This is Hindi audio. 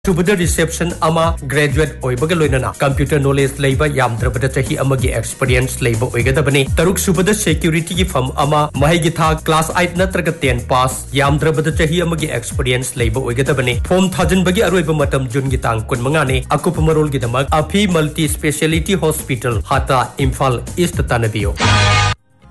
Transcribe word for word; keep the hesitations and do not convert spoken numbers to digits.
सुबुदा रिसेप्शन अमा ग्रेजुएट ओइबगा लोइनना कंप्यूटर नॉलेज लेबा यामद्रबदा चाही अमगी एक्सपीरियंस लेबा ओइगदबने तरुक सुबुदा सिक्योरिटी की फर्म अमा महिगी था क्लास आठ नत्रगा टेन पास यामद्रबदा चाही अमगी एक्सपीरियंस लेबा ओइगदबने फॉर्म थाजनबगी अरोइबा मतम जून गी तांग कुनमंगा ने अकुपमरोल गी दमक अफी मल्टी स्पेशलिटी हॉस्पिटल हाता इम्फाल ईस्ट तानबियो।